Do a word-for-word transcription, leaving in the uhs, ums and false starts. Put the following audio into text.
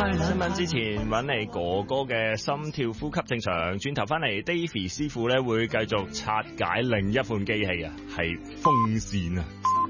新聞之前揾嚟哥哥嘅心跳呼吸正常，轉頭翻嚟 Davy 師傅咧會繼續拆解另一款機器啊，係風扇啊。